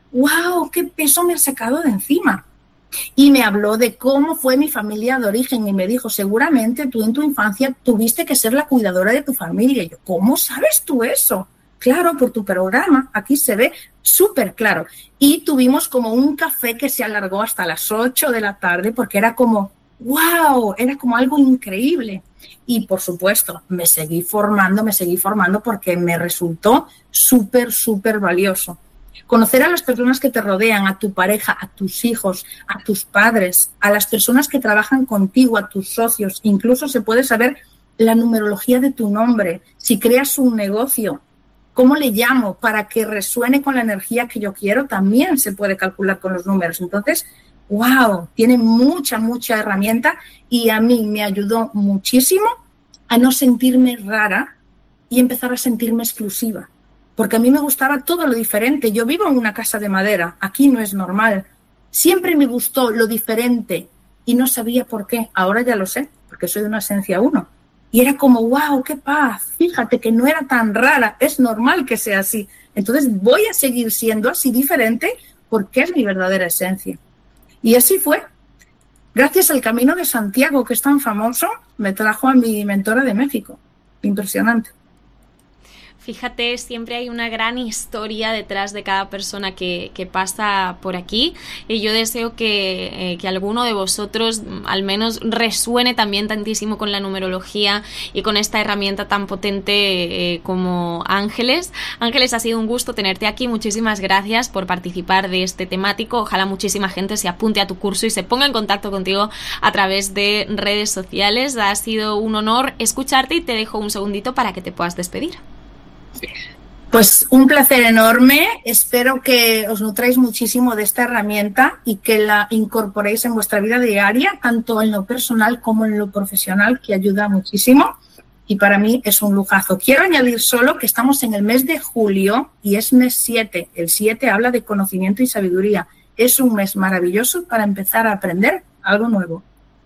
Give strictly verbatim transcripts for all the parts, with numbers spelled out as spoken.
¡wow! ¡Qué peso me ha sacado de encima! Y me habló de cómo fue mi familia de origen y me dijo, seguramente tú en tu infancia tuviste que ser la cuidadora de tu familia. Y yo, ¿cómo sabes tú eso? Claro, por tu programa, aquí se ve súper claro. Y tuvimos como un café que se alargó hasta las ocho de la tarde porque era como, ¡wow! Era como algo increíble. Y por supuesto, me seguí formando, me seguí formando porque me resultó súper, súper valioso. Conocer a las personas que te rodean, a tu pareja, a tus hijos, a tus padres, a las personas que trabajan contigo, a tus socios. Incluso se puede saber la numerología de tu nombre. Si creas un negocio, ¿cómo le llamo para que resuene con la energía que yo quiero? También se puede calcular con los números. Entonces, wow, tiene mucha, mucha herramienta y a mí me ayudó muchísimo a no sentirme rara y empezar a sentirme exclusiva. Porque a mí me gustaba todo lo diferente. Yo vivo en una casa de madera, aquí no es normal. Siempre me gustó lo diferente y no sabía por qué. Ahora ya lo sé, porque soy de una esencia uno. Y era como, wow, qué paz, fíjate que no era tan rara, es normal que sea así. Entonces voy a seguir siendo así diferente porque es mi verdadera esencia. Y así fue. Gracias al Camino de Santiago, que es tan famoso, me trajo a mi mentora de México. Impresionante. Fíjate, siempre hay una gran historia detrás de cada persona que, que pasa por aquí y yo deseo que, eh, que alguno de vosotros al menos resuene también tantísimo con la numerología y con esta herramienta tan potente eh, como Ángeles. Ángeles, ha sido un gusto tenerte aquí, muchísimas gracias por participar de este temático. Ojalá muchísima gente se apunte a tu curso y se ponga en contacto contigo a través de redes sociales. Ha sido un honor escucharte y te dejo un segundito para que te puedas despedir. Pues un placer enorme, espero que os nutráis muchísimo de esta herramienta y que la incorporéis en vuestra vida diaria, tanto en lo personal como en lo profesional, que ayuda muchísimo y para mí es un lujazo. Quiero añadir solo que estamos en el mes de julio y es mes siete, el siete habla de conocimiento y sabiduría, es un mes maravilloso para empezar a aprender algo nuevo.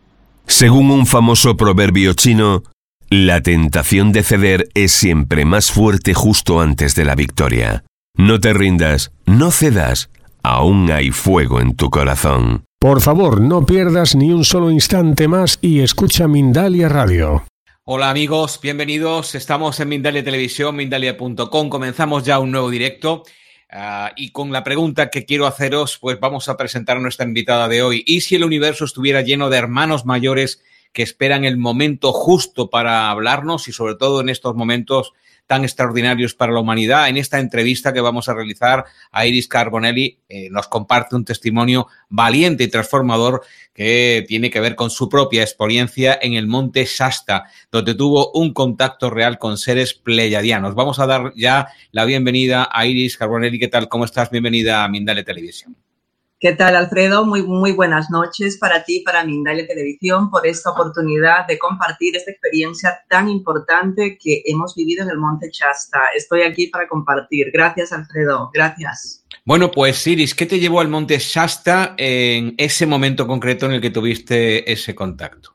Según un famoso proverbio chino, la tentación de ceder es siempre más fuerte justo antes de la victoria. No te rindas, no cedas, aún hay fuego en tu corazón. Por favor, no pierdas ni un solo instante más y escucha Mindalia Radio. Hola amigos, bienvenidos. Estamos en Mindalia Televisión, mindalia punto com. Comenzamos ya un nuevo directo uh, y con la pregunta que quiero haceros, pues vamos a presentar a nuestra invitada de hoy. ¿Y si el universo estuviera lleno de hermanos mayores que esperan el momento justo para hablarnos y sobre todo en estos momentos tan extraordinarios para la humanidad? En esta entrevista que vamos a realizar a Iris Carbonelli eh, nos comparte un testimonio valiente y transformador que tiene que ver con su propia experiencia en el monte Shasta, donde tuvo un contacto real con seres pleyadianos. Vamos a dar ya la bienvenida a Iris Carbonelli. ¿Qué tal? ¿Cómo estás? Bienvenida a Mindalia Televisión. ¿Qué tal, Alfredo? Muy, muy buenas noches para ti, para Mindalia Televisión, por esta oportunidad de compartir esta experiencia tan importante que hemos vivido en el Monte Shasta. Estoy aquí para compartir. Gracias, Alfredo. Gracias. Bueno, pues, Iris, ¿qué te llevó al Monte Shasta en ese momento concreto en el que tuviste ese contacto?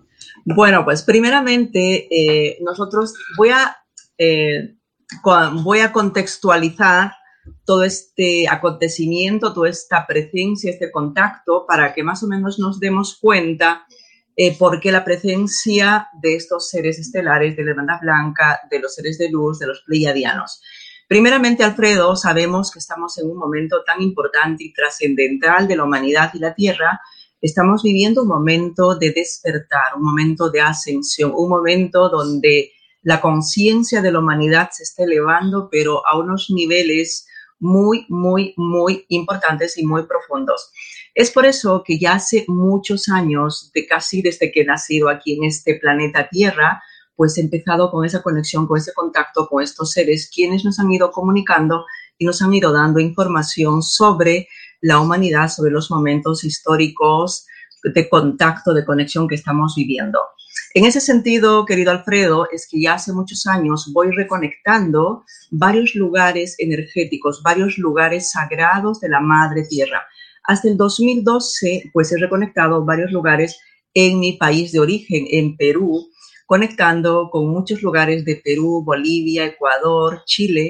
Bueno, pues, primeramente, eh, nosotros voy a, eh, voy a contextualizar todo este acontecimiento, toda esta presencia, este contacto, para que más o menos nos demos cuenta eh, por qué la presencia de estos seres estelares, de la Hermandad Blanca, de los seres de luz, de los pleiadianos. Primeramente, Alfredo, sabemos que estamos en un momento tan importante y trascendental de la humanidad y la Tierra. Estamos viviendo un momento de despertar, un momento de ascensión, un momento donde la conciencia de la humanidad se está elevando, pero a unos niveles muy, muy, muy importantes y muy profundos. Es por eso que ya hace muchos años, de casi desde que he nacido aquí en este planeta Tierra, pues he empezado con esa conexión, con ese contacto con estos seres, quienes nos han ido comunicando y nos han ido dando información sobre la humanidad, sobre los momentos históricos de contacto, de conexión que estamos viviendo. En ese sentido, querido Alfredo, es que ya hace muchos años voy reconectando varios lugares energéticos, varios lugares sagrados de la Madre Tierra. Hasta el dos mil doce, pues he reconectado varios lugares en mi país de origen, en Perú, conectando con muchos lugares de Perú, Bolivia, Ecuador, Chile,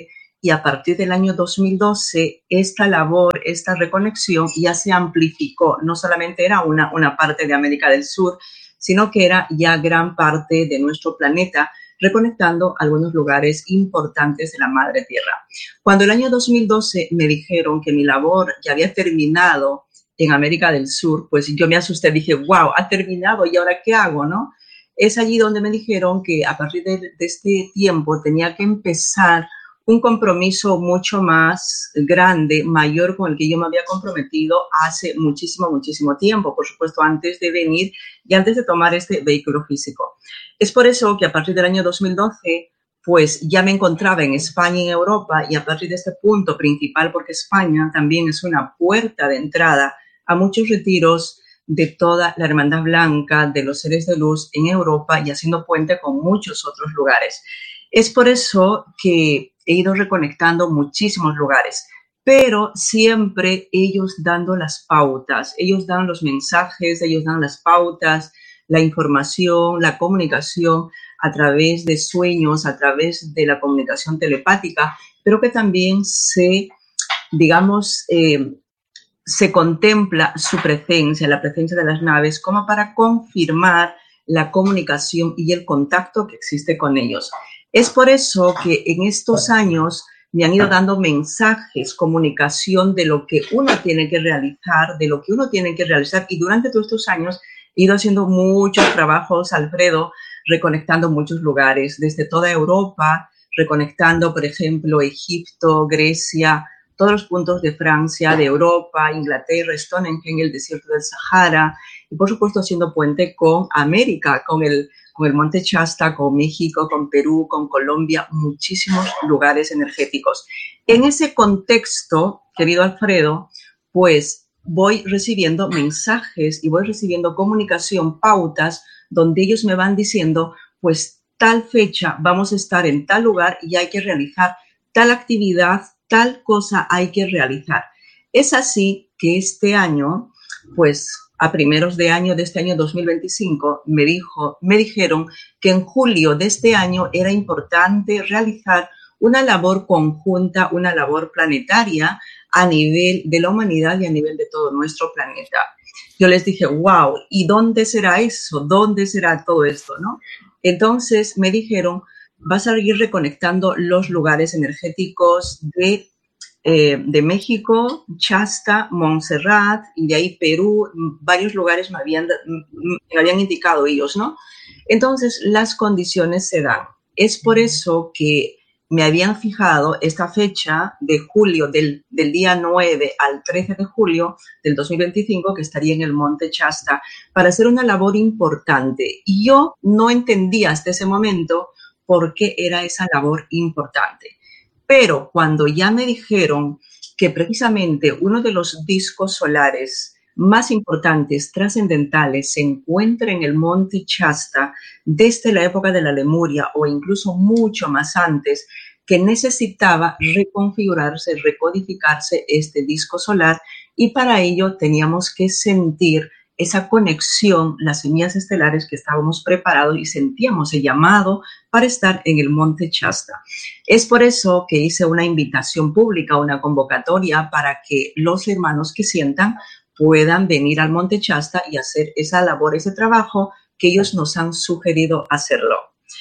y a partir del año dos mil doce esta labor, esta reconexión ya se amplificó. No solamente era una, una parte de América del Sur, sino que era ya gran parte de nuestro planeta, reconectando algunos lugares importantes de la Madre Tierra. Cuando el año dos mil doce me dijeron que mi labor ya había terminado en América del Sur, pues yo me asusté, dije, wow, ha terminado, ¿y ahora qué hago, no? Es allí donde me dijeron que a partir de, de este tiempo tenía que empezar un compromiso mucho más grande, mayor, con el que yo me había comprometido hace muchísimo, muchísimo tiempo, por supuesto, antes de venir y antes de tomar este vehículo físico. Es por eso que a partir del año dos mil doce, pues ya me encontraba en España y en Europa, y a partir de este punto principal, porque España también es una puerta de entrada a muchos retiros de toda la Hermandad Blanca, de los seres de luz en Europa, y haciendo puente con muchos otros lugares. Es por eso que he ido reconectando muchísimos lugares, pero siempre ellos dando las pautas, ellos dan los mensajes, ellos dan las pautas, la información, la comunicación a través de sueños, a través de la comunicación telepática, pero que también se, digamos, eh, se contempla su presencia, la presencia de las naves, como para confirmar la comunicación y el contacto que existe con ellos. Es por eso que en estos años me han ido dando mensajes, comunicación de lo que uno tiene que realizar, de lo que uno tiene que realizar. Y durante todos estos años he ido haciendo muchos trabajos, Alfredo, reconectando muchos lugares, desde toda Europa, reconectando, por ejemplo, Egipto, Grecia, todos los puntos de Francia, de Europa, Inglaterra, Stonehenge, en el desierto del Sahara, y por supuesto haciendo puente con América, con el con el Monte Shasta, con México, con Perú, con Colombia, muchísimos lugares energéticos. En ese contexto, querido Alfredo, pues voy recibiendo mensajes y voy recibiendo comunicación, pautas, donde ellos me van diciendo, pues tal fecha vamos a estar en tal lugar y hay que realizar tal actividad, tal cosa hay que realizar. Es así que este año, pues a primeros de año de este año dos mil veinticinco, me, dijo, me dijeron que en julio de este año era importante realizar una labor conjunta, una labor planetaria a nivel de la humanidad y a nivel de todo nuestro planeta. Yo les dije, wow, ¿y dónde será eso? ¿Dónde será todo esto, no? Entonces me dijeron, vas a ir reconectando los lugares energéticos de Eh, de México, Shasta, Montserrat, y de ahí Perú, varios lugares me habían, me habían indicado ellos, ¿no? Entonces, las condiciones se dan. Es por eso que me habían fijado esta fecha de julio, del, del día nueve al trece de julio del dos mil veinticinco, que estaría en el Monte Shasta, para hacer una labor importante. Y yo no entendía hasta ese momento por qué era esa labor importante. Pero cuando ya me dijeron que precisamente uno de los discos solares más importantes, trascendentales, se encuentra en el Monte Shasta desde la época de la Lemuria o incluso mucho más antes, que necesitaba reconfigurarse, recodificarse este disco solar, y para ello teníamos que sentir esa conexión, las semillas estelares que estábamos preparados y sentíamos el llamado para estar en el Monte Shasta. Es por eso que hice una invitación pública, una convocatoria para que los hermanos que sientan puedan venir al Monte Shasta y hacer esa labor, ese trabajo que ellos nos han sugerido hacerlo.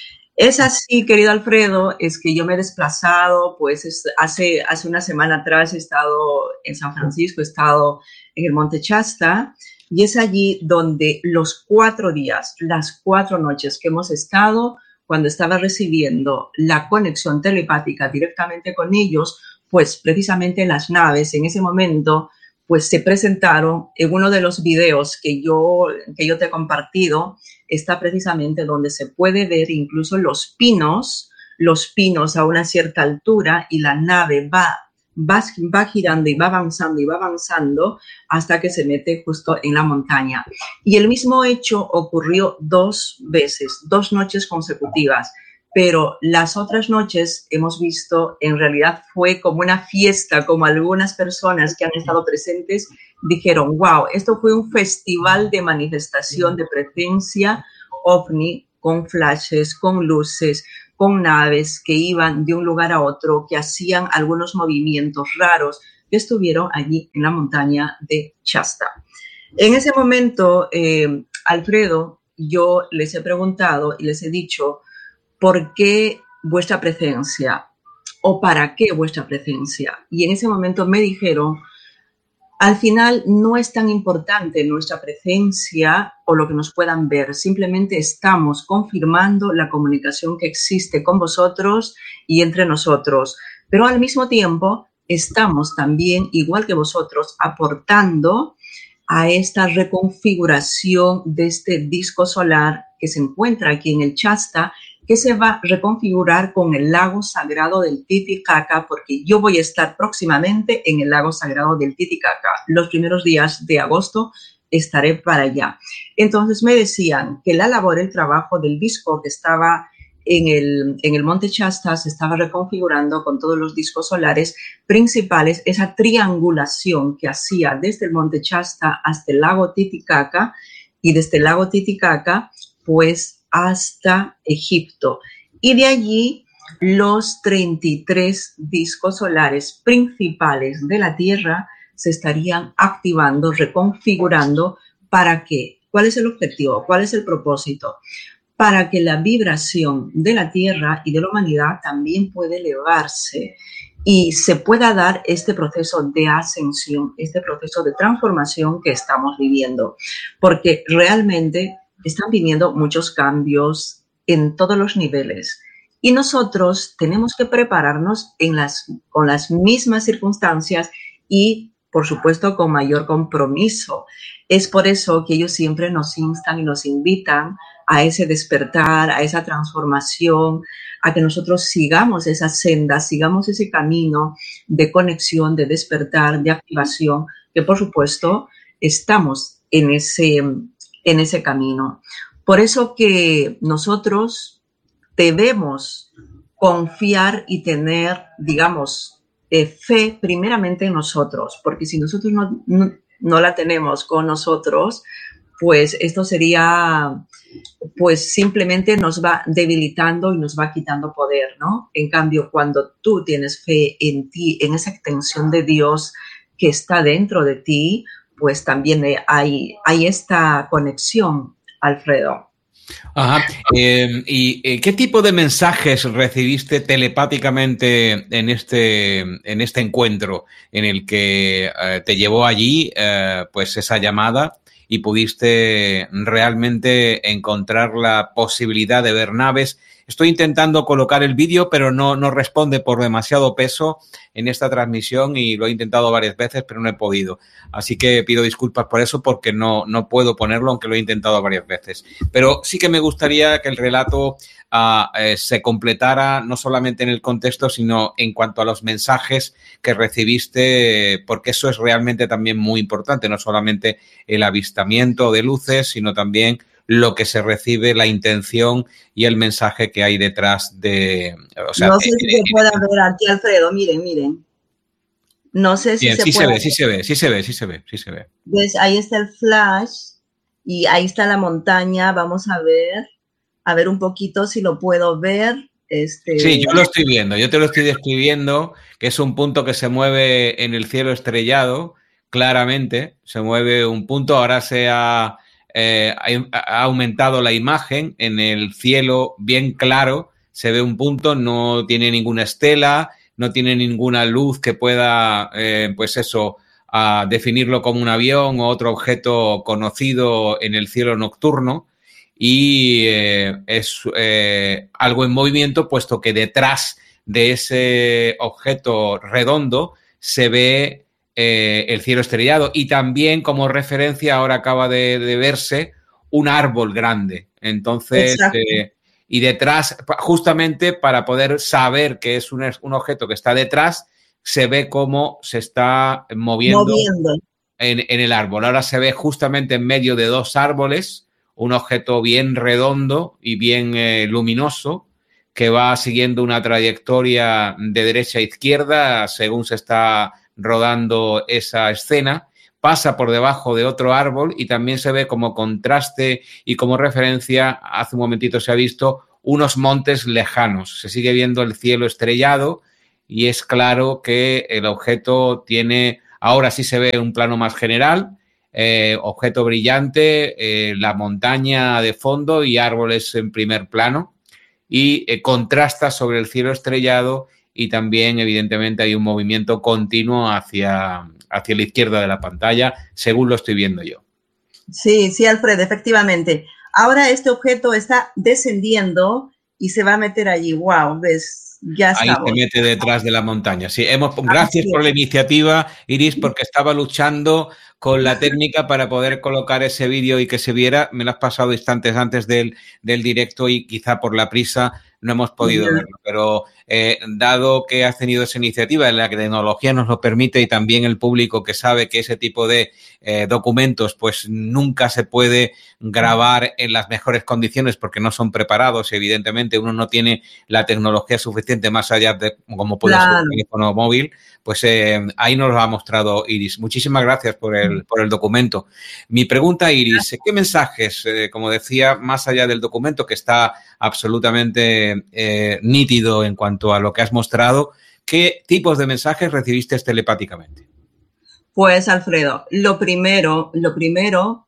Es así, querido Alfredo, es que yo me he desplazado, pues es, hace, hace una semana atrás he estado en San Francisco, he estado en el Monte Shasta, y es allí donde los cuatro días, las cuatro noches que hemos estado, cuando estaba recibiendo la conexión telepática directamente con ellos, pues precisamente las naves en ese momento pues se presentaron. En uno de los videos que yo, que yo te he compartido, está precisamente donde se puede ver incluso los pinos, los pinos a una cierta altura, y la nave va, va, va girando y va avanzando y va avanzando hasta que se mete justo en la montaña. Y el mismo hecho ocurrió dos veces, dos noches consecutivas. Pero las otras noches hemos visto, en realidad fue como una fiesta, como algunas personas que han estado presentes dijeron, wow, esto fue un festival de manifestación de presencia ovni, con flashes, con luces, con naves que iban de un lugar a otro, que hacían algunos movimientos raros que estuvieron allí en la montaña de Shasta. En ese momento, eh, Alfredo, yo les he preguntado y les he dicho, ¿por qué vuestra presencia? ¿O para qué vuestra presencia? Y en ese momento me dijeron, al final no es tan importante nuestra presencia o lo que nos puedan ver, simplemente estamos confirmando la comunicación que existe con vosotros y entre nosotros, pero al mismo tiempo estamos también, igual que vosotros, aportando a esta reconfiguración de este disco solar que se encuentra aquí en el Shasta, que se va a reconfigurar con el lago sagrado del Titicaca, porque yo voy a estar próximamente en el lago sagrado del Titicaca. Los primeros días de agosto estaré para allá. Entonces me decían que la labor, el trabajo del disco que estaba en el, en el Monte Shasta se estaba reconfigurando con todos los discos solares principales, esa triangulación que hacía desde el Monte Shasta hasta el lago Titicaca y desde el lago Titicaca, pues hasta Egipto. Y de allí los treinta y tres discos solares principales de la Tierra se estarían activando, reconfigurando. ¿Para qué? ¿Cuál es el objetivo? ¿Cuál es el propósito? Para que la vibración de la Tierra y de la humanidad también pueda elevarse y se pueda dar este proceso de ascensión, este proceso de transformación que estamos viviendo. Porque realmente están viniendo muchos cambios en todos los niveles y nosotros tenemos que prepararnos en las, con las mismas circunstancias y, por supuesto, con mayor compromiso. Es por eso que ellos siempre nos instan y nos invitan a ese despertar, a esa transformación, a que nosotros sigamos esa senda, sigamos ese camino de conexión, de despertar, de activación, que, por supuesto, estamos en ese en ese camino. Por eso que nosotros debemos confiar y tener, digamos, eh, fe primeramente en nosotros, porque si nosotros no, no, no la tenemos con nosotros, pues esto sería, pues simplemente nos va debilitando y nos va quitando poder, ¿no? En cambio, cuando tú tienes fe en ti, en esa extensión de Dios que está dentro de ti, pues también hay, hay esta conexión, Alfredo. Ajá. Eh, ¿Y eh, qué tipo de mensajes recibiste telepáticamente en este, en este encuentro en el que eh, te llevó allí eh, pues esa llamada y pudiste realmente encontrar la posibilidad de ver naves? Estoy intentando colocar el vídeo, pero no, no responde por demasiado peso en esta transmisión y lo he intentado varias veces, pero no he podido. Así que pido disculpas por eso porque no, no puedo ponerlo, aunque lo he intentado varias veces. Pero sí que me gustaría que el relato uh, eh, se completara no solamente en el contexto, sino en cuanto a los mensajes que recibiste, porque eso es realmente también muy importante, no solamente el avistamiento de luces, sino también lo que se recibe, la intención y el mensaje que hay detrás de... O sea, no sé eh, si se eh, puede ver aquí, Alfredo, miren, miren. No sé si bien, se sí puede se ve, sí se ve, sí se ve, sí se ve, sí se ve. ¿Ves? Ahí está el flash y ahí está la montaña. Vamos a ver, a ver un poquito si lo puedo ver. Este... Sí, yo lo estoy viendo, yo te lo estoy describiendo, que es un punto que se mueve en el cielo estrellado, claramente, se mueve un punto, ahora se ha... Eh, ha aumentado la imagen en el cielo bien claro, se ve un punto, no tiene ninguna estela, no tiene ninguna luz que pueda, eh, pues eso, a definirlo como un avión o otro objeto conocido en el cielo nocturno y eh, es eh, algo en movimiento, puesto que detrás de ese objeto redondo se ve Eh, el cielo estrellado y también como referencia ahora acaba de, de verse un árbol grande. Entonces, eh, y detrás, justamente para poder saber que es un, un objeto que está detrás, se ve cómo se está moviendo, moviendo. En, en el árbol. Ahora se ve justamente en medio de dos árboles un objeto bien redondo y bien eh, luminoso que va siguiendo una trayectoria de derecha a izquierda según se está rodando esa escena, pasa por debajo de otro árbol y también se ve como contraste y como referencia, hace un momentito se ha visto unos montes lejanos. Se sigue viendo el cielo estrellado y es claro que el objeto tiene, ahora sí se ve un plano más general, eh, objeto brillante, eh, la montaña de fondo y árboles en primer plano, y eh, contrasta sobre el cielo estrellado, y también evidentemente hay un movimiento continuo hacia, hacia la izquierda de la pantalla, según lo estoy viendo yo. Sí, sí, Alfred, efectivamente. Ahora este objeto está descendiendo y se va a meter allí. Wow, ves, ya Ahí estamos. se mete detrás de la montaña. Sí, hemos, gracias por la iniciativa, Iris, porque estaba luchando con la técnica para poder colocar ese vídeo y que se viera. Me lo has pasado instantes antes del, del directo y quizá por la prisa no hemos podido Yeah. verlo. Pero eh, dado que has tenido esa iniciativa, la tecnología nos lo permite, y también el público que sabe que ese tipo de eh, documentos pues nunca se puede grabar en las mejores condiciones porque no son preparados. Evidentemente uno no tiene la tecnología suficiente más allá de como puede Claro. ser un teléfono móvil. Pues eh, ahí nos lo ha mostrado Iris. Muchísimas gracias por el, por el documento. Mi pregunta, Iris, ¿qué mensajes, eh, como decía, más allá del documento que está absolutamente eh, nítido en cuanto a lo que has mostrado, qué tipos de mensajes recibiste telepáticamente? Pues, Alfredo, lo primero, lo primero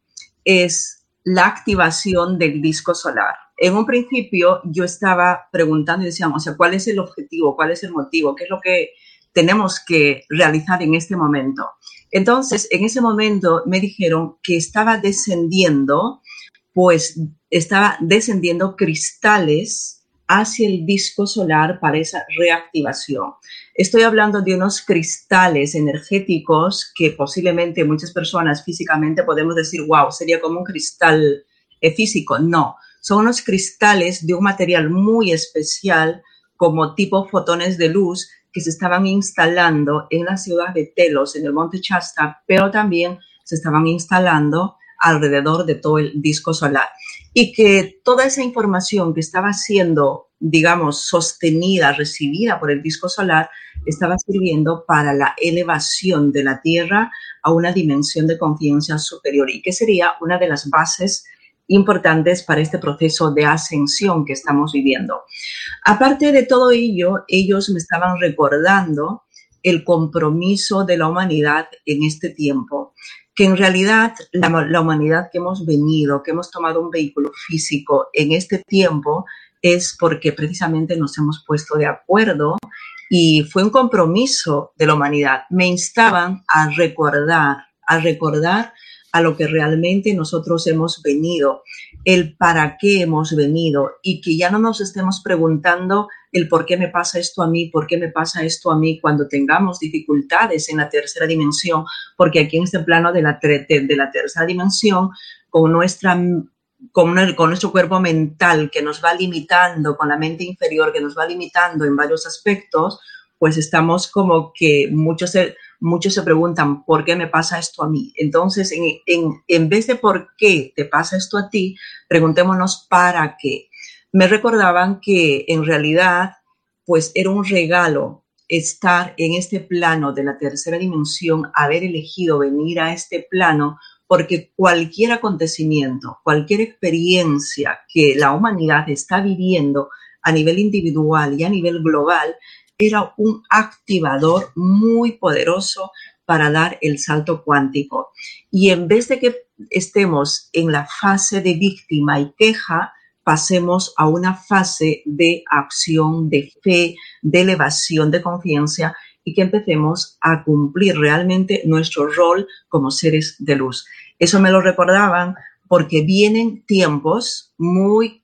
es la activación del disco solar. En un principio yo estaba preguntando y decíamos, o sea, ¿cuál es el objetivo? ¿Cuál es el motivo? ¿Qué es lo que tenemos que realizar en este momento? Entonces, en ese momento me dijeron que estaba descendiendo, pues estaba descendiendo cristales hacia el disco solar para esa reactivación. Estoy hablando de unos cristales energéticos que posiblemente muchas personas físicamente podemos decir, wow, sería como un cristal eh, físico. No, son unos cristales de un material muy especial, como tipo fotones de luz, que se estaban instalando en la ciudad de Telos, en el monte Shasta, pero también se estaban instalando alrededor de todo el disco solar. Y que toda esa información que estaba siendo, digamos, sostenida, recibida por el disco solar, estaba sirviendo para la elevación de la Tierra a una dimensión de conciencia superior, y que sería una de las bases importantes para este proceso de ascensión que estamos viviendo. Aparte de todo ello, ellos me estaban recordando el compromiso de la humanidad en este tiempo, que en realidad la, la humanidad que hemos venido, que hemos tomado un vehículo físico en este tiempo, es porque precisamente nos hemos puesto de acuerdo y fue un compromiso de la humanidad. Me instaban a recordar, a recordar a lo que realmente nosotros hemos venido, el para qué hemos venido, y que ya no nos estemos preguntando el por qué me pasa esto a mí, por qué me pasa esto a mí cuando tengamos dificultades en la tercera dimensión, porque aquí en este plano de la, de la tercera dimensión, con, nuestra, con, con nuestro cuerpo mental que nos va limitando, con la mente inferior que nos va limitando en varios aspectos, pues estamos como que muchos se, muchos se preguntan, ¿por qué me pasa esto a mí? Entonces, en, en, en vez de por qué te pasa esto a ti, preguntémonos para qué. Me recordaban que en realidad, pues era un regalo estar en este plano de la tercera dimensión, haber elegido venir a este plano, porque cualquier acontecimiento, cualquier experiencia que la humanidad está viviendo a nivel individual y a nivel global, era un activador muy poderoso para dar el salto cuántico. Y en vez de que estemos en la fase de víctima y queja, pasemos a una fase de acción, de fe, de elevación de conciencia, y que empecemos a cumplir realmente nuestro rol como seres de luz. Eso me lo recordaban porque vienen tiempos muy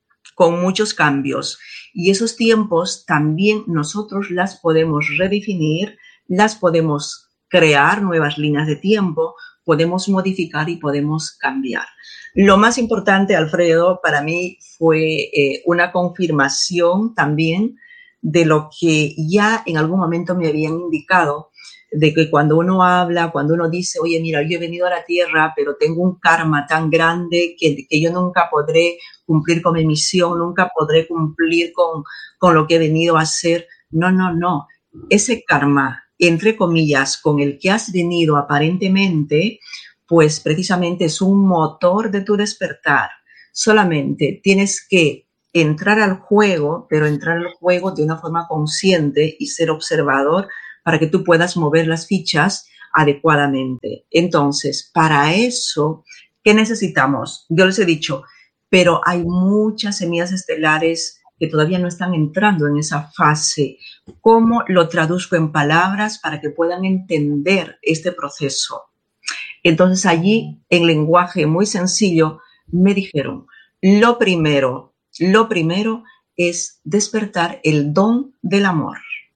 con muchos cambios, y esos tiempos también nosotros las podemos redefinir, las podemos crear nuevas líneas de tiempo, podemos modificar y podemos cambiar. Lo más importante, Alfredo, para mí fue eh, una confirmación también de lo que ya en algún momento me habían indicado, de que cuando uno habla, cuando uno dice, oye, mira, yo he venido a la Tierra, pero tengo un karma tan grande que, que yo nunca podré cumplir con mi misión, nunca podré cumplir con, con lo que he venido a hacer. No, no, no. Ese karma, entre comillas, con el que has venido aparentemente, pues precisamente es un motor de tu despertar. Solamente tienes que entrar al juego, pero entrar al juego de una forma consciente y ser observador para que tú puedas mover las fichas adecuadamente. Entonces, para eso, ¿qué necesitamos? Yo les he dicho, pero hay muchas semillas estelares que todavía no están entrando en esa fase. ¿Cómo lo traduzco en palabras para que puedan entender este proceso? Entonces, allí, en lenguaje muy sencillo, me dijeron, lo primero, lo primero es despertar el don del amor.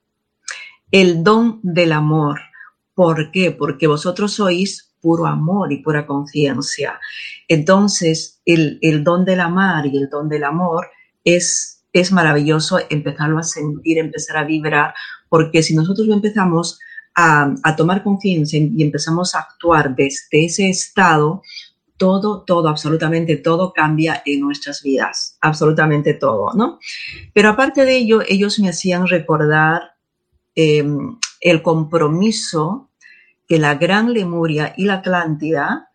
El don del amor. ¿Por qué? Porque vosotros sois puro amor y pura conciencia. Entonces, el, el don del amar y el don del amor es, es maravilloso empezarlo a sentir, empezar a vibrar, porque si nosotros lo empezamos a, a tomar conciencia y empezamos a actuar desde ese estado, todo, todo, absolutamente todo cambia en nuestras vidas, absolutamente todo, ¿no? Pero aparte de ello, ellos me hacían recordar eh, el compromiso que la Gran Lemuria y la Atlántida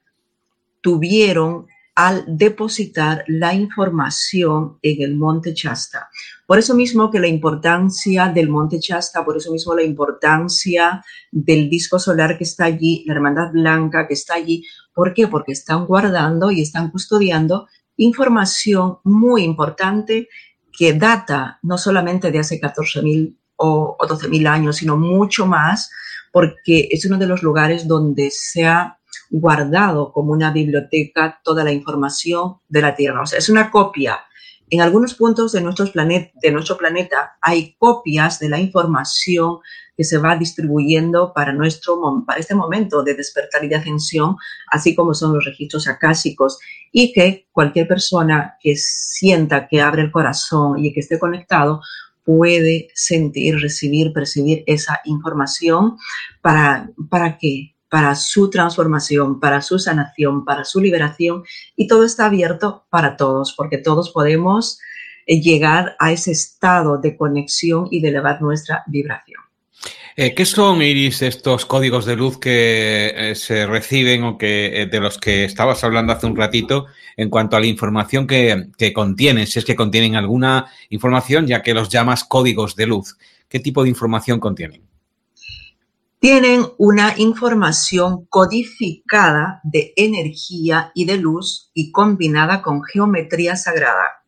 tuvieron al depositar la información en el Monte Shasta. Por eso mismo que la importancia del Monte Shasta, por eso mismo la importancia del disco solar que está allí, la Hermandad Blanca que está allí. ¿Por qué? Porque están guardando y están custodiando información muy importante que data no solamente de hace catorce mil o doce mil años, sino mucho más, porque es uno de los lugares donde se ha guardado como una biblioteca toda la información de la Tierra. O sea, es una copia. En algunos puntos de, nuestros planet, de nuestro planeta hay copias de la información que se va distribuyendo para, nuestro, para este momento de despertar y de ascensión, así como son los registros acásicos, y que cualquier persona que sienta que abre el corazón y que esté conectado puede sentir, recibir, percibir esa información. ¿Para, para qué? Para su transformación, para su sanación, para su liberación, y todo está abierto para todos, porque todos podemos llegar a ese estado de conexión y de elevar nuestra vibración. Eh, ¿Qué son, Iris, estos códigos de luz que eh, se reciben o que eh, de los que estabas hablando hace un ratito en cuanto a la información que, que contienen? Si es que contienen alguna información, ya que los llamas códigos de luz. ¿Qué tipo de información contienen? Tienen una información codificada de energía y de luz y combinada con geometría sagrada.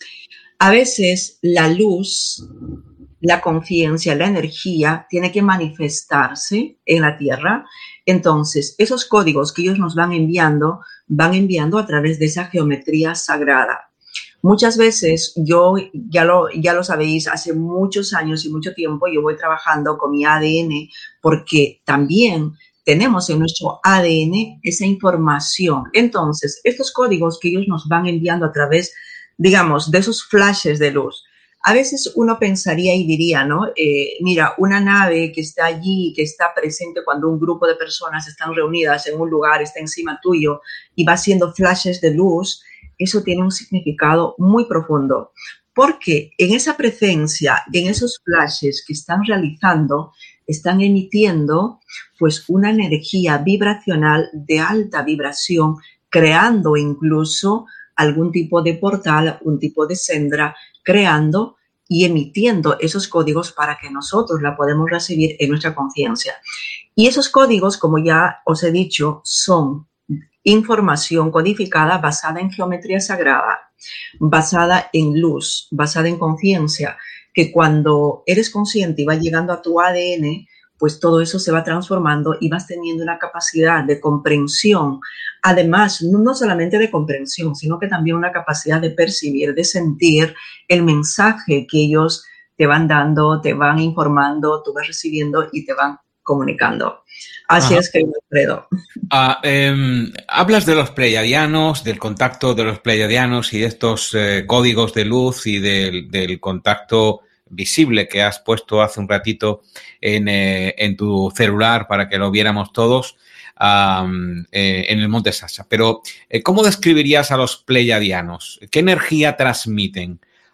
A veces la luz, la conciencia, la energía tiene que manifestarse en la Tierra. Entonces, esos códigos que ellos nos van enviando, van enviando a través de esa geometría sagrada. Muchas veces, yo, ya lo, ya lo sabéis, hace muchos años y mucho tiempo yo voy trabajando con mi A D N, porque también tenemos en nuestro A D N esa información. Entonces, estos códigos que ellos nos van enviando a través, digamos, de esos flashes de luz, a veces uno pensaría y diría, ¿no? Eh, mira, una nave que está allí, que está presente cuando un grupo de personas están reunidas en un lugar, está encima tuyo y va haciendo flashes de luz, eso tiene un significado muy profundo, porque en esa presencia, en esos flashes que están realizando, están emitiendo pues una energía vibracional de alta vibración, creando incluso algún tipo de portal, un tipo de sendra, creando y emitiendo esos códigos para que nosotros la podamos recibir en nuestra conciencia. Y esos códigos, como ya os he dicho, son información codificada basada en geometría sagrada, basada en luz, basada en conciencia, que cuando eres consciente y va llegando a tu A D N, pues todo eso se va transformando y vas teniendo una capacidad de comprensión. Además, no solamente de comprensión, sino que también una capacidad de percibir, de sentir el mensaje que ellos te van dando, te van informando, tú vas recibiendo y te van comunicando. Así Ajá. es que, Alfredo. Ah, eh, hablas de los pleiadianos, del contacto de los pleiadianos y de estos eh, códigos de luz y del, del contacto visible que has puesto hace un ratito en, eh, en tu celular para que lo viéramos todos um, eh, en el Monte Shasta. Pero, eh, ¿cómo describirías a los pleiadianos? ¿Qué energía transmiten?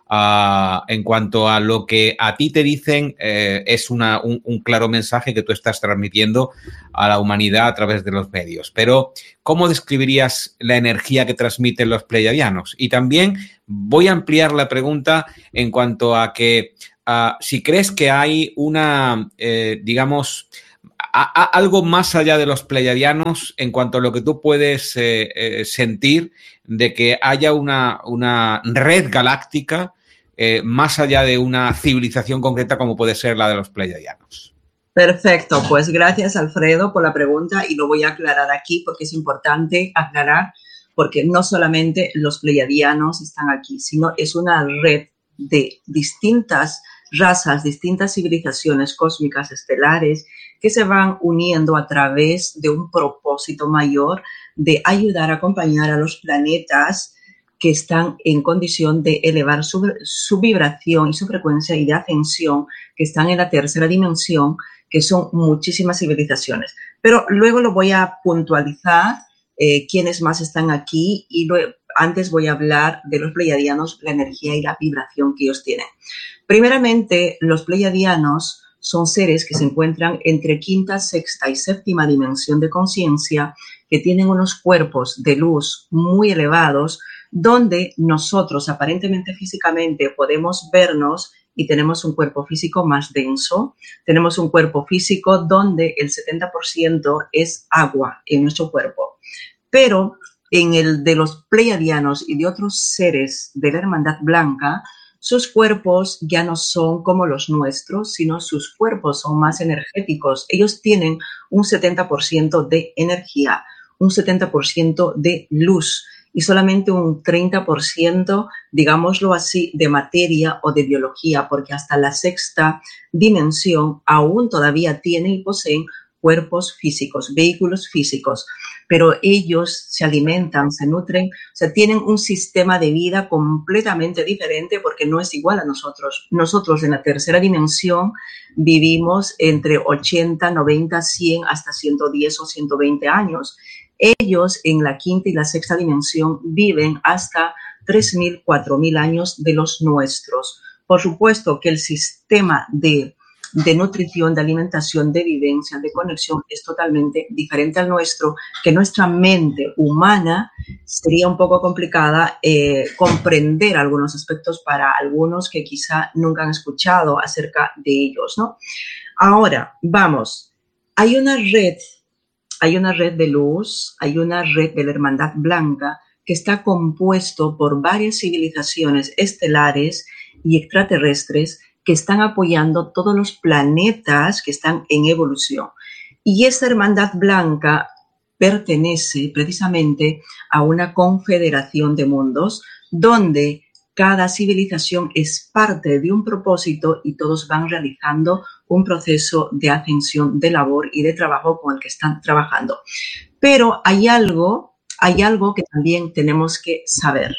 uh, en cuanto a lo que a ti te dicen, eh, es una, un, un claro mensaje que tú estás transmitiendo a la humanidad a través de los medios. Pero, ¿cómo describirías la energía que transmiten los pleiadianos? Y también voy a ampliar la pregunta en cuanto a que uh, si crees que hay una, eh, digamos, a, a, algo más allá de los pleiadianos en cuanto a lo que tú puedes eh, eh, sentir de que haya una, una red galáctica eh, más allá de una civilización concreta como puede ser la de los pleiadianos. Perfecto, pues gracias Alfredo por la pregunta y lo voy a aclarar aquí porque es importante aclarar porque no solamente los pleiadianos están aquí, sino es una red de distintas razas, distintas civilizaciones cósmicas estelares que se van uniendo a través de un propósito mayor de ayudar a acompañar a los planetas que están en condición de elevar su, su vibración y su frecuencia y de ascensión, que están en la tercera dimensión, que son muchísimas civilizaciones. Pero luego lo voy a puntualizar eh, quiénes más están aquí y luego, antes voy a hablar de los pleiadianos, la energía y la vibración que ellos tienen. Primeramente, los pleiadianos son seres que se encuentran entre quinta, sexta y séptima dimensión de conciencia, que tienen unos cuerpos de luz muy elevados, donde nosotros aparentemente físicamente podemos vernos y tenemos un cuerpo físico más denso. Tenemos un cuerpo físico donde el setenta por ciento es agua en nuestro cuerpo. Pero en el de los pleiadianos y de otros seres de la Hermandad Blanca, sus cuerpos ya no son como los nuestros, sino sus cuerpos son más energéticos. Ellos tienen un setenta por ciento de energía, un setenta por ciento de luz y solamente un treinta por ciento, digámoslo así, de materia o de biología, porque hasta la sexta dimensión aún todavía tienen y poseen cuerpos físicos, vehículos físicos, pero ellos se alimentan, se nutren, o sea, tienen un sistema de vida completamente diferente porque no es igual a nosotros. Nosotros en la tercera dimensión vivimos entre ochenta, noventa, cien hasta ciento diez o ciento veinte años. Ellos en la quinta y la sexta dimensión viven hasta tres mil, cuatro mil años de los nuestros. Por supuesto que el sistema de de nutrición, de alimentación, de vivencia, de conexión es totalmente diferente al nuestro, que nuestra mente humana sería un poco complicada eh, comprender algunos aspectos para algunos que quizá nunca han escuchado acerca de ellos, ¿no? Ahora, vamos, hay una red, hay una red de luz, hay una red de la Hermandad Blanca que está compuesto por varias civilizaciones estelares y extraterrestres que están apoyando todos los planetas que están en evolución. Y esta Hermandad Blanca pertenece precisamente a una confederación de mundos donde cada civilización es parte de un propósito y todos van realizando un proceso de ascensión, de labor y de trabajo con el que están trabajando. Pero hay algo, hay algo que también tenemos que saber.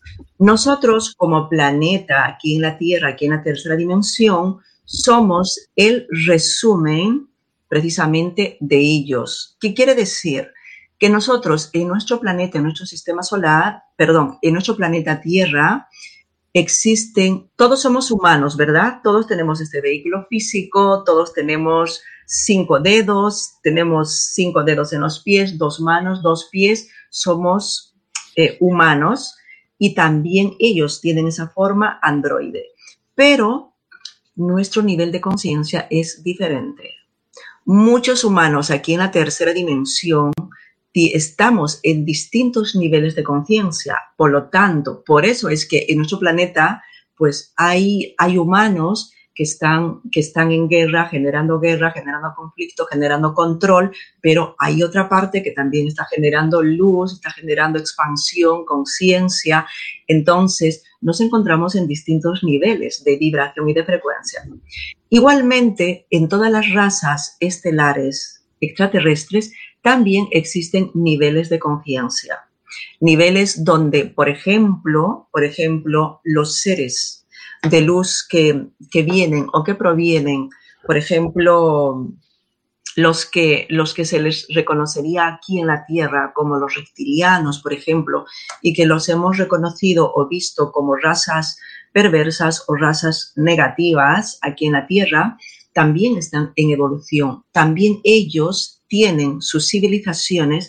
Nosotros como planeta aquí en la Tierra, aquí en la tercera dimensión, somos el resumen precisamente de ellos. ¿Qué quiere decir? Que nosotros en nuestro planeta, en nuestro sistema solar, perdón, en nuestro planeta Tierra, existen, todos somos humanos, ¿verdad? Todos tenemos este vehículo físico, todos tenemos cinco dedos, tenemos cinco dedos en los pies, dos manos, dos pies, somos eh, humanos. Y también ellos tienen esa forma androide. Pero nuestro nivel de conciencia es diferente. Muchos humanos aquí en la tercera dimensión estamos en distintos niveles de conciencia. Por lo tanto, por eso es que en nuestro planeta pues hay, hay humanos que están, que están en guerra, generando guerra, generando conflicto, generando control, pero hay otra parte que también está generando luz, está generando expansión, conciencia. Entonces, nos encontramos en distintos niveles de vibración y de frecuencia. Igualmente, en todas las razas estelares extraterrestres también existen niveles de conciencia. Niveles donde, por ejemplo, por ejemplo, los seres de luz que, que vienen o que provienen, por ejemplo, los que, los que se les reconocería aquí en la Tierra como los reptilianos, por ejemplo, y que los hemos reconocido o visto como razas perversas o razas negativas aquí en la Tierra, también están en evolución. También ellos tienen sus civilizaciones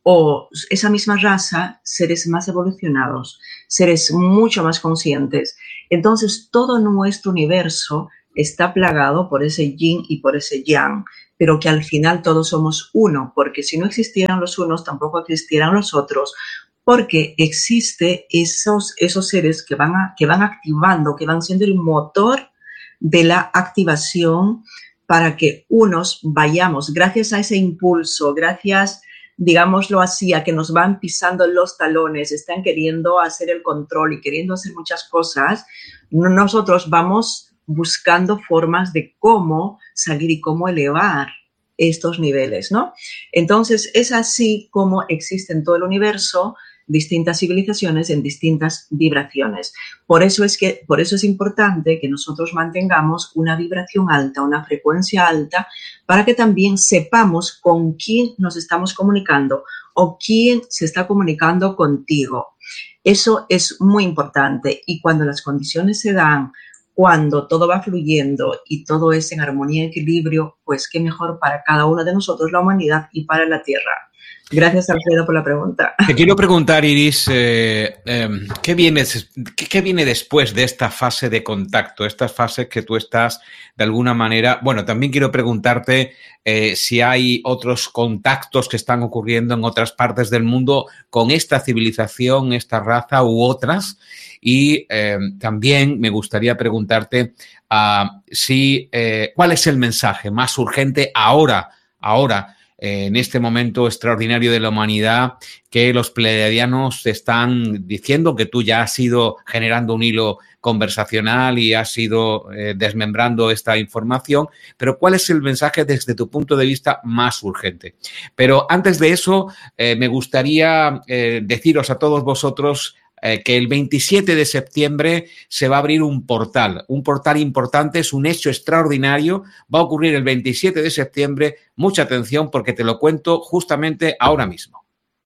o esa misma raza, seres más evolucionados, seres mucho más conscientes. Entonces, todo nuestro universo está plagado por ese yin y por ese yang, pero que al final todos somos uno, porque si no existieran los unos, tampoco existieran los otros, porque existe esos, esos seres que van, a, que van activando, que van siendo el motor de la activación para que unos vayamos, gracias a ese impulso, gracias, digámoslo así, a que nos van pisando los talones, están queriendo hacer el control y queriendo hacer muchas cosas, nosotros vamos buscando formas de cómo salir y cómo elevar estos niveles, ¿no? Entonces, es así como existe en todo el universo distintas civilizaciones en distintas vibraciones. Por eso es que, por eso es importante que nosotros mantengamos una vibración alta, una frecuencia alta, para que también sepamos con quién nos estamos comunicando o quién se está comunicando contigo. Eso es muy importante y cuando las condiciones se dan, cuando todo va fluyendo y todo es en armonía y equilibrio, pues qué mejor para cada uno de nosotros, la humanidad y para la Tierra. Gracias, Alfredo, por la pregunta. Te quiero preguntar, Iris, eh, eh, ¿qué, viene, qué, ¿qué viene después de esta fase de contacto? Estas fases que tú estás, de alguna manera... Bueno, también quiero preguntarte eh, si hay otros contactos que están ocurriendo en otras partes del mundo con esta civilización, esta raza u otras. Y eh, también me gustaría preguntarte uh, si, eh, cuál es el mensaje más urgente ahora, ahora, en este momento extraordinario de la humanidad, que los pleiadianos están diciendo, que tú ya has ido generando un hilo conversacional y has ido eh, desmembrando esta información, pero ¿cuál es el mensaje desde tu punto de vista más urgente? Pero antes de eso, eh, me gustaría eh, deciros a todos vosotros Eh, que el veintisiete de septiembre se va a abrir un portal, un portal importante, es un hecho extraordinario, va a ocurrir el veintisiete de septiembre, mucha atención porque te lo cuento justamente ahora mismo.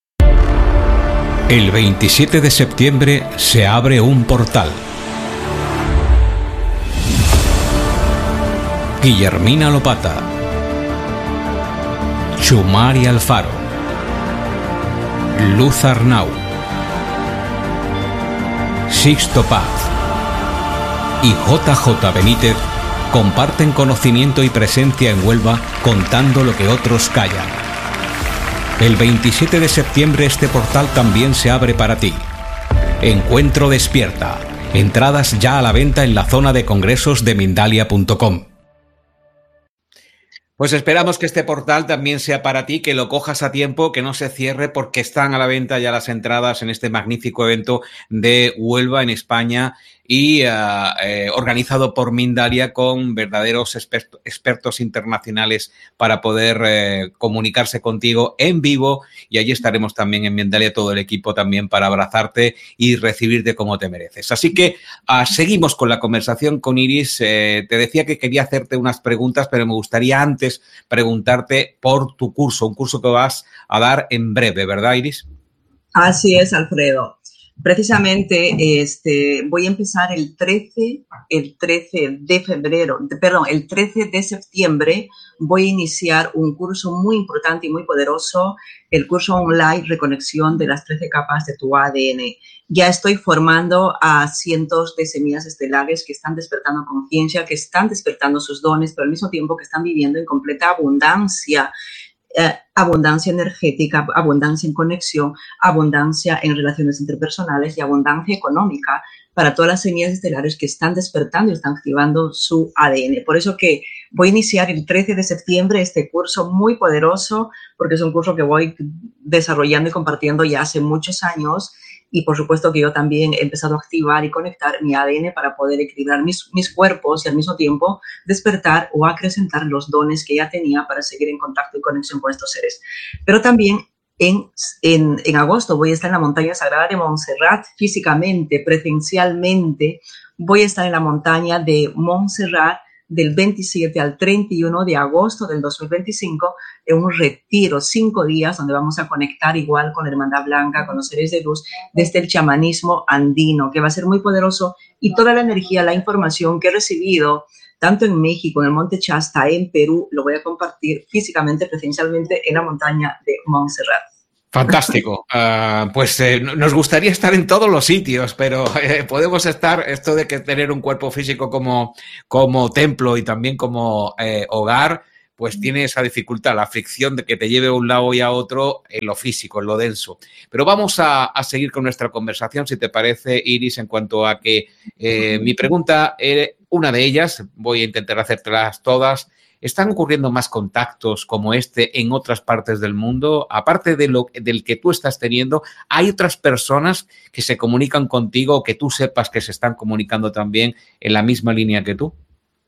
El veintisiete de septiembre se abre un portal. Guillermina Lopata, Chumari Alfaro, Luz Arnau, Sixto Paz y J J Benítez comparten conocimiento y presencia en Huelva contando lo que otros callan. El veintisiete de septiembre este portal también se abre para ti. Encuentro Despierta. Entradas ya a la venta en la zona de congresos de Mindalia punto com. Pues esperamos que este portal también sea para ti, que lo cojas a tiempo, que no se cierre, porque están a la venta ya las entradas en este magnífico evento de Huelva en España y uh, eh, organizado por Mindalia con verdaderos expertos, expertos internacionales para poder eh, comunicarse contigo en vivo, y allí estaremos también en Mindalia todo el equipo también para abrazarte y recibirte como te mereces. Así que uh, seguimos con la conversación con Iris. Eh, te decía que quería hacerte unas preguntas, pero me gustaría antes preguntarte por tu curso, un curso que vas a dar en breve, ¿verdad, Iris? Así es, Alfredo. Precisamente este, voy a empezar el trece, el trece de febrero, perdón, el trece de septiembre voy a iniciar un curso muy importante y muy poderoso, el curso online Reconexión de las trece capas de tu A D N. Ya estoy formando a cientos de semillas estelares que están despertando conciencia, que están despertando sus dones, pero al mismo tiempo que están viviendo en completa abundancia. Eh, abundancia energética, abundancia en conexión, abundancia en relaciones interpersonales y abundancia económica para todas las semillas estelares que están despertando y están activando su A D N. Por eso que voy a iniciar el trece de septiembre este curso muy poderoso, porque es un curso que voy desarrollando y compartiendo ya hace muchos años. Y por supuesto que yo también he empezado a activar y conectar mi A D N para poder equilibrar mis, mis cuerpos y al mismo tiempo despertar o acrecentar los dones que ya tenía para seguir en contacto y conexión con estos seres. Pero también en, en, en agosto voy a estar en la montaña sagrada de Montserrat físicamente, presencialmente. Voy a estar en la montaña de Montserrat del veintisiete al treinta y uno de agosto del dos mil veinticinco, en un retiro, cinco días, donde vamos a conectar igual con la Hermandad Blanca, con los seres de luz, desde el chamanismo andino, que va a ser muy poderoso, y toda la energía, la información que he recibido, tanto en México, en el Monte Shasta, en Perú, lo voy a compartir físicamente, presencialmente, en la montaña de Montserrat. Fantástico. Uh, pues eh, nos gustaría estar en todos los sitios, pero eh, podemos estar, esto de que tener un cuerpo físico como, como templo y también como eh, hogar, pues tiene esa dificultad, la fricción de que te lleve a un lado y a otro en lo físico, en lo denso. Pero vamos a, a seguir con nuestra conversación, si te parece, Iris, en cuanto a que eh, mi pregunta, eh, una de ellas, voy a intentar hacértelas todas. ¿Están ocurriendo más contactos como este en otras partes del mundo? Aparte de lo, del que tú estás teniendo, ¿hay otras personas que se comunican contigo o que tú sepas que se están comunicando también en la misma línea que tú?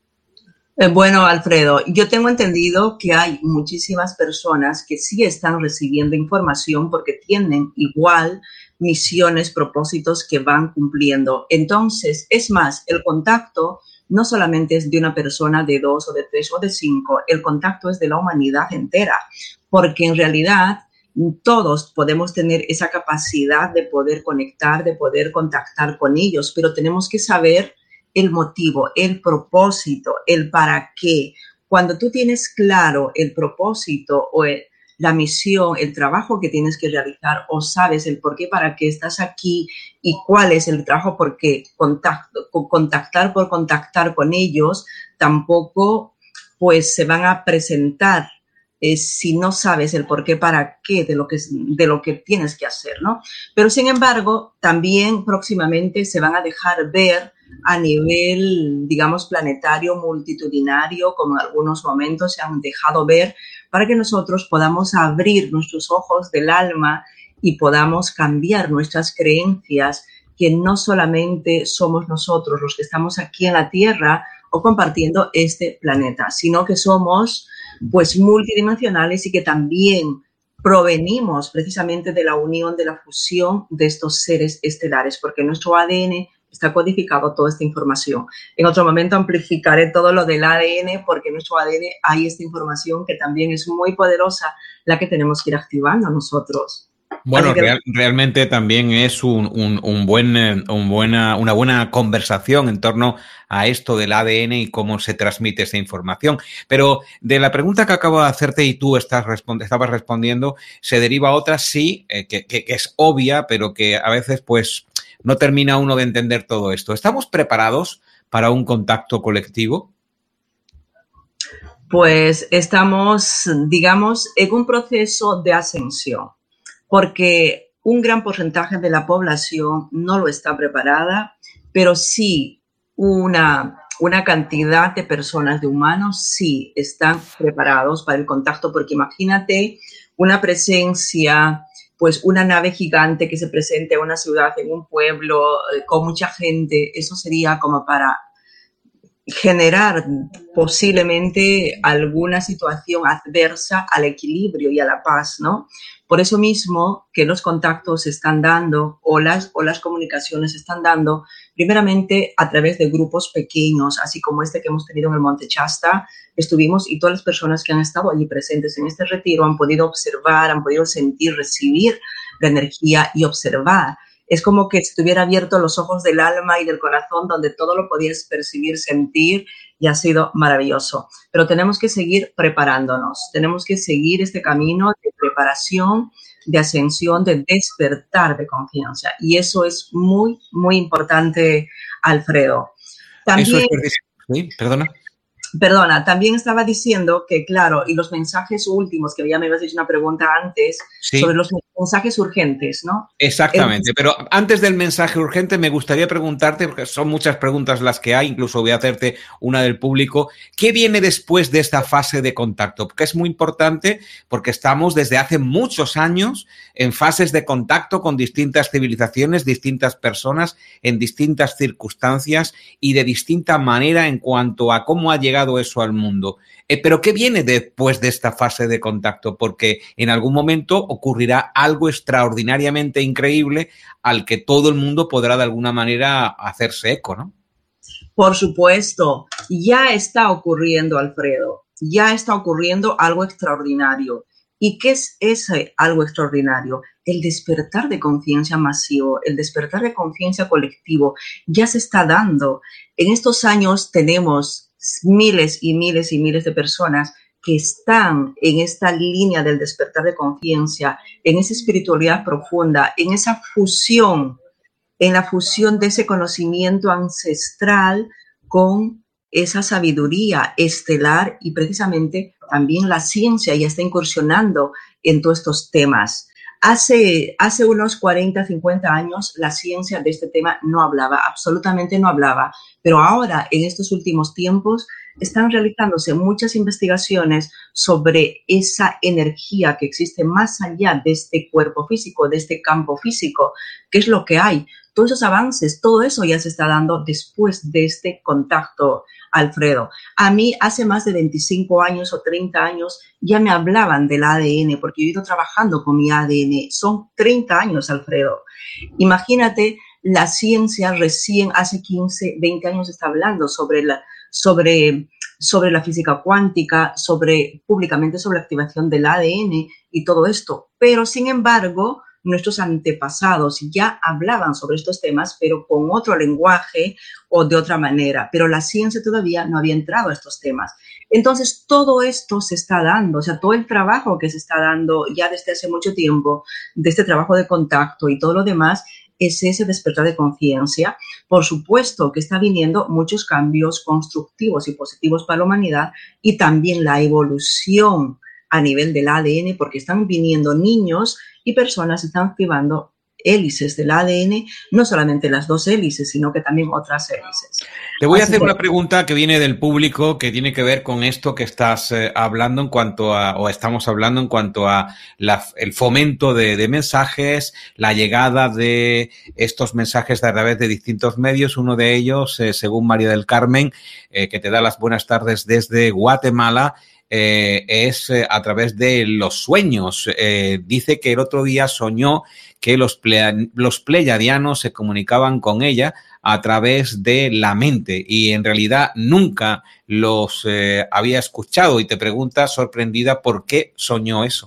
Eh, bueno, Alfredo, yo tengo entendido que hay muchísimas personas que sí están recibiendo información porque tienen igual misiones, propósitos que van cumpliendo. Entonces, es más, el contacto no solamente es de una persona, de dos o de tres o de cinco, el contacto es de la humanidad entera, porque en realidad todos podemos tener esa capacidad de poder conectar, de poder contactar con ellos, pero tenemos que saber el motivo, el propósito, el para qué. Cuando tú tienes claro el propósito o el, la misión, el trabajo que tienes que realizar, o sabes el por qué, para qué estás aquí y cuál es el trabajo, porque contacto, contactar por contactar con ellos tampoco pues se van a presentar eh, si no sabes el por qué, para qué de lo que, de lo que tienes que hacer, ¿no? Pero sin embargo, también próximamente se van a dejar ver a nivel, digamos, planetario, multitudinario, como en algunos momentos se han dejado ver, para que nosotros podamos abrir nuestros ojos del alma y podamos cambiar nuestras creencias, que no solamente somos nosotros los que estamos aquí en la Tierra o compartiendo este planeta, sino que somos pues multidimensionales y que también provenimos precisamente de la unión, de la fusión de estos seres estelares, porque nuestro A D N está codificado toda esta información. En otro momento amplificaré todo lo del A D N, porque en nuestro A D N hay esta información que también es muy poderosa, la que tenemos que ir activando nosotros. Bueno, que... real, realmente también es un, un, un buen, un buena, una buena conversación en torno a esto del A D N y cómo se transmite esa información. Pero de la pregunta que acabo de hacerte y tú estás respond- estabas respondiendo, se deriva otra, sí, eh, que, que, que es obvia, pero que a veces pues no termina uno de entender todo esto. ¿Estamos preparados para un contacto colectivo? Pues estamos, digamos, en un proceso de ascensión, porque un gran porcentaje de la población no lo está preparada, pero sí una, una cantidad de personas, de humanos, sí están preparados para el contacto, porque imagínate una presencia, pues una nave gigante que se presente en una ciudad, en un pueblo, con mucha gente. Eso sería como para generar posiblemente alguna situación adversa al equilibrio y a la paz, ¿no? Por eso mismo que los contactos se están dando o las, o las comunicaciones se están dando primeramente a través de grupos pequeños, así como este que hemos tenido en el Monte Shasta. Estuvimos y todas las personas que han estado allí presentes en este retiro han podido observar, han podido sentir, recibir la energía y observar. Es como que estuviera abierto los ojos del alma y del corazón, donde todo lo podías percibir, sentir, y ha sido maravilloso. Pero tenemos que seguir preparándonos, tenemos que seguir este camino de preparación, de ascensión, de despertar de confianza. Y eso es muy, muy importante, Alfredo. También, eso es, sí, perdona. Perdona, también estaba diciendo que, claro, y los mensajes últimos, que ya me habías hecho una pregunta antes, sí, sobre los mensajes urgentes, ¿no? Exactamente, El... pero antes del mensaje urgente me gustaría preguntarte, porque son muchas preguntas las que hay, incluso voy a hacerte una del público, ¿qué viene después de esta fase de contacto? Porque es muy importante, porque estamos desde hace muchos años en fases de contacto con distintas civilizaciones, distintas personas, en distintas circunstancias y de distinta manera en cuanto a cómo ha llegado eso al mundo. Eh, pero ¿qué viene después de esta fase de contacto? Porque en algún momento ocurrirá algo extraordinariamente increíble al que todo el mundo podrá de alguna manera hacerse eco, ¿no? Por supuesto, ya está ocurriendo, Alfredo, ya está ocurriendo algo extraordinario. ¿Y qué es ese algo extraordinario? El despertar de conciencia masivo, el despertar de conciencia colectivo ya se está dando. En estos años tenemos miles y miles y miles de personas que están en esta línea del despertar de conciencia, en esa espiritualidad profunda, en esa fusión, en la fusión de ese conocimiento ancestral con esa sabiduría estelar, y precisamente también la ciencia ya está incursionando en todos estos temas. Hace, hace unos cuarenta, cincuenta años la ciencia de este tema no hablaba, absolutamente no hablaba, pero ahora en estos últimos tiempos están realizándose muchas investigaciones sobre esa energía que existe más allá de este cuerpo físico, de este campo físico. ¿Qué es lo que hay? Todos esos avances, todo eso ya se está dando después de este contacto, Alfredo. A mí hace más de veinticinco años o treinta años ya me hablaban del A D N, porque yo he ido trabajando con mi A D N. Son treinta años, Alfredo. Imagínate, la ciencia recién hace quince, veinte años está hablando sobre la, sobre, sobre la física cuántica, sobre, públicamente sobre la activación del A D N y todo esto. Pero, sin embargo, nuestros antepasados ya hablaban sobre estos temas, pero con otro lenguaje o de otra manera. Pero la ciencia todavía no había entrado a estos temas. Entonces, todo esto se está dando, o sea, todo el trabajo que se está dando ya desde hace mucho tiempo, de este trabajo de contacto y todo lo demás, es ese despertar de conciencia. Por supuesto que está viniendo muchos cambios constructivos y positivos para la humanidad, y también la evolución a nivel del A D N, porque están viniendo niños y personas están activando hélices del A D N, no solamente las dos hélices, sino que también otras hélices. Te voy a Así hacer que, una pregunta que viene del público, que tiene que ver con esto que estás eh, hablando en cuanto a, o estamos hablando en cuanto a la, el fomento de, de mensajes, la llegada de estos mensajes a través de distintos medios. Uno de ellos, eh, según María del Carmen, eh, que te da las buenas tardes desde Guatemala, Eh, es eh, a través de los sueños. Eh, dice que el otro día soñó que los, plea, los pleyadianos se comunicaban con ella a través de la mente, y en realidad nunca los eh, había escuchado, y te pregunta sorprendida por qué soñó eso.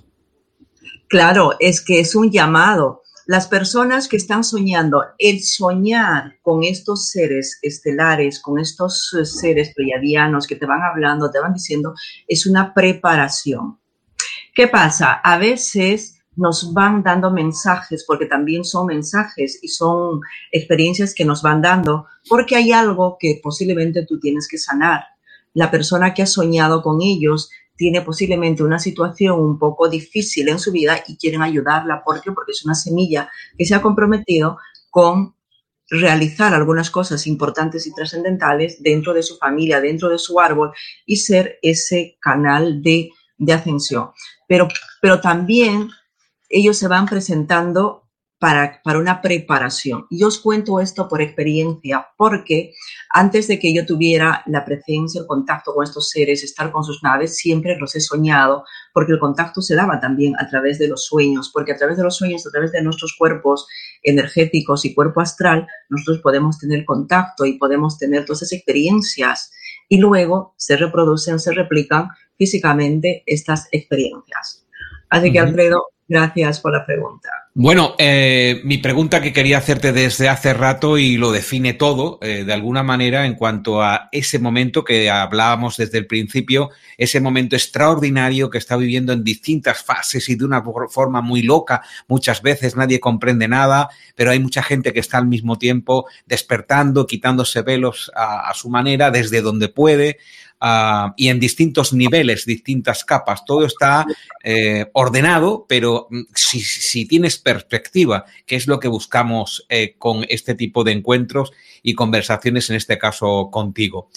Claro, es que es un llamado. Las personas que están soñando, el soñar con estos seres estelares, con estos seres pleyadianos que te van hablando, te van diciendo, es una preparación. ¿Qué pasa? A veces nos van dando mensajes, porque también son mensajes y son experiencias que nos van dando, porque hay algo que posiblemente tú tienes que sanar. La persona que ha soñado con ellos tiene posiblemente una situación un poco difícil en su vida y quieren ayudarla. ¿Por qué? Porque es una semilla que se ha comprometido con realizar algunas cosas importantes y trascendentales dentro de su familia, dentro de su árbol, y ser ese canal de, de ascensión. Pero, pero también ellos se van presentando para, para una preparación. Y os cuento esto por experiencia, porque antes de que yo tuviera la presencia, el contacto con estos seres, estar con sus naves, siempre los he soñado, porque el contacto se daba también a través de los sueños, porque a través de los sueños, a través de nuestros cuerpos energéticos y cuerpo astral, nosotros podemos tener contacto y podemos tener todas esas experiencias, y luego se reproducen, se replican físicamente estas experiencias. Así que, Alfredo, gracias por la pregunta. Bueno, eh, mi pregunta que quería hacerte desde hace rato, y lo define todo, eh, de alguna manera, en cuanto a ese momento que hablábamos desde el principio, ese momento extraordinario que está viviendo en distintas fases y de una forma muy loca. Muchas veces nadie comprende nada, pero hay mucha gente que está al mismo tiempo despertando, quitándose velos a, a su manera, desde donde puede. Uh, y en distintos niveles, distintas capas. Todo está eh, ordenado, pero si, si tienes perspectiva, que es lo que buscamos eh, con este tipo de encuentros y conversaciones, en este caso contigo.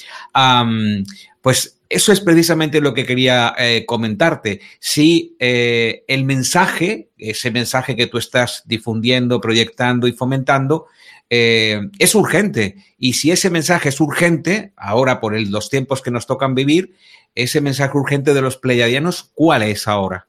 Um, pues eso es precisamente lo que quería eh, comentarte. Si eh, el mensaje, ese mensaje que tú estás difundiendo, proyectando y fomentando, Eh, es urgente, y si ese mensaje es urgente, ahora por el, los tiempos que nos tocan vivir, ese mensaje urgente de los pleyadianos, ¿cuál es ahora?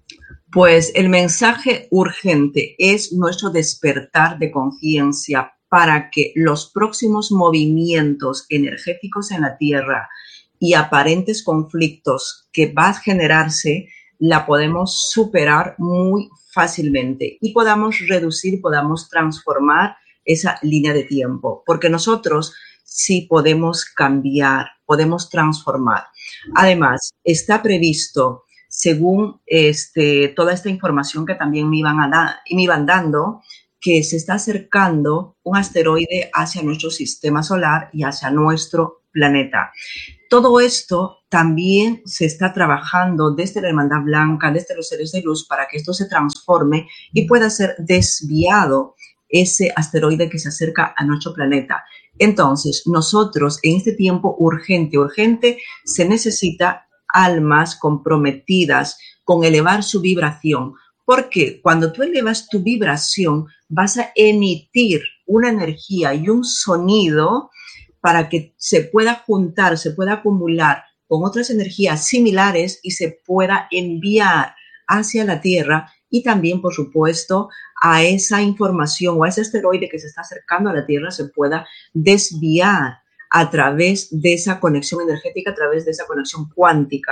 Pues el mensaje urgente es nuestro despertar de conciencia para que los próximos movimientos energéticos en la Tierra y aparentes conflictos que va a generarse la podemos superar muy fácilmente y podamos reducir, podamos transformar esa línea de tiempo, porque nosotros sí podemos cambiar, podemos transformar. Además, está previsto, según este, toda esta información que también me iban, a da, me iban dando, que se está acercando un asteroide hacia nuestro sistema solar y hacia nuestro planeta. Todo esto también se está trabajando desde la Hermandad Blanca, desde los seres de luz, para que esto se transforme y pueda ser desviado ese asteroide que se acerca a nuestro planeta. Entonces, nosotros en este tiempo urgente, urgente, se necesita almas comprometidas con elevar su vibración, porque cuando tú elevas tu vibración, vas a emitir una energía y un sonido para que se pueda juntar, se pueda acumular con otras energías similares y se pueda enviar hacia la Tierra y también, por supuesto, a esa información o a ese asteroide que se está acercando a la Tierra se pueda desviar a través de esa conexión energética, a través de esa conexión cuántica.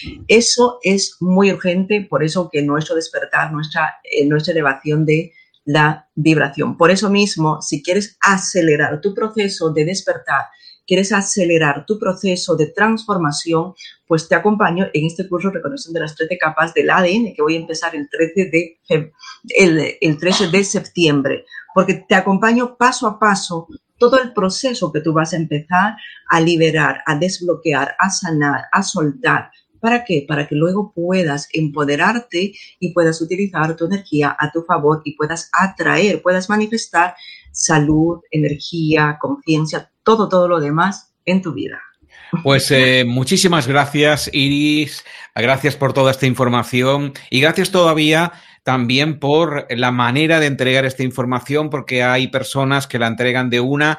Eso es muy urgente, por eso que nuestro despertar, nuestra, eh, nuestra elevación de la vibración. Por eso mismo, si quieres acelerar tu proceso de despertar, quieres acelerar tu proceso de transformación, pues te acompaño en este curso Reconexión de las trece capas del A D N, que voy a empezar el trece de, el, el trece de septiembre, porque te acompaño paso a paso todo el proceso que tú vas a empezar a liberar, a desbloquear, a sanar, a soltar. ¿Para qué? Para que luego puedas empoderarte y puedas utilizar tu energía a tu favor y puedas atraer, puedas manifestar salud, energía, conciencia, todo, todo lo demás en tu vida. Pues eh, muchísimas gracias, Iris. Gracias por toda esta información y gracias todavía también por la manera de entregar esta información, porque hay personas que la entregan de una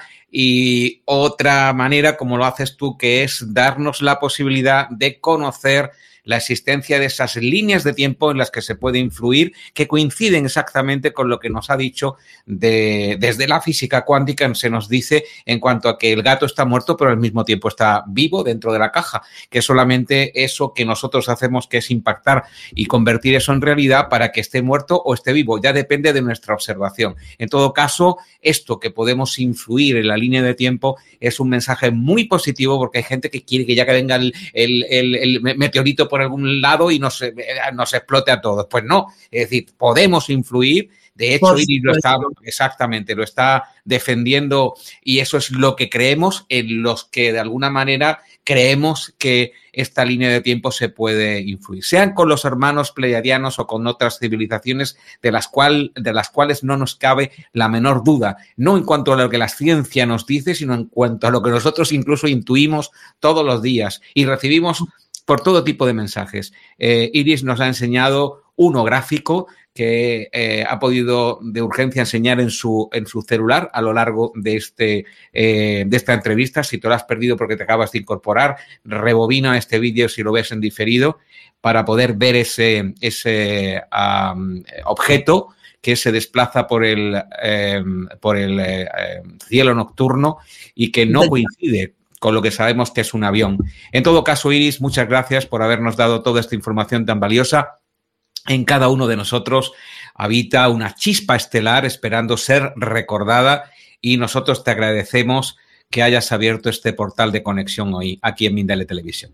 y otra manera, como lo haces tú, que es darnos la posibilidad de conocer la existencia de esas líneas de tiempo en las que se puede influir, que coinciden exactamente con lo que nos ha dicho de, desde la física cuántica, se nos dice en cuanto a que el gato está muerto, pero al mismo tiempo está vivo dentro de la caja, que es solamente eso que nosotros hacemos, que es impactar y convertir eso en realidad para que esté muerto o esté vivo. Ya depende de nuestra observación. En todo caso, esto que podemos influir en la línea de tiempo es un mensaje muy positivo, porque hay gente que quiere que ya que venga el, el, el, el meteorito por algún lado y nos, nos explote a todos. Pues no, es decir, podemos influir. De hecho, Iris lo está, exactamente, lo está defendiendo y eso es lo que creemos, en los que de alguna manera creemos que esta línea de tiempo se puede influir, sean con los hermanos pleiadianos o con otras civilizaciones de las, cual, de las cuales no nos cabe la menor duda, no en cuanto a lo que la ciencia nos dice, sino en cuanto a lo que nosotros incluso intuimos todos los días y recibimos por todo tipo de mensajes. Eh, Iris nos ha enseñado uno gráfico que eh, ha podido de urgencia enseñar en su, en su celular a lo largo de, este, eh, de esta entrevista. Si te lo has perdido porque te acabas de incorporar, rebobina este vídeo si lo ves en diferido para poder ver ese, ese um, objeto que se desplaza por el, eh, por el eh, cielo nocturno y que no coincide con lo que sabemos que es un avión. En todo caso, Iris, muchas gracias por habernos dado toda esta información tan valiosa. En cada uno de nosotros habita una chispa estelar esperando ser recordada y nosotros te agradecemos que hayas abierto este portal de conexión hoy aquí en Mindalia Televisión.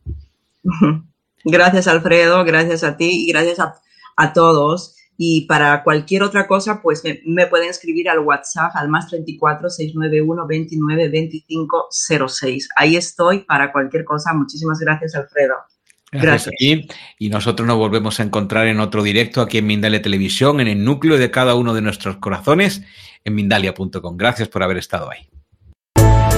Gracias, Alfredo, gracias a ti y gracias a, a todos. Y para cualquier otra cosa, pues me, me pueden escribir al WhatsApp al más treinta y cuatro, seiscientos noventa y uno, veintinueve, veinticinco, cero seis. Ahí estoy para cualquier cosa. Muchísimas gracias, Alfredo. Gracias, gracias a ti. Y nosotros nos volvemos a encontrar en otro directo aquí en Mindalia Televisión, en el núcleo de cada uno de nuestros corazones, en Mindalia punto com. Gracias por haber estado ahí.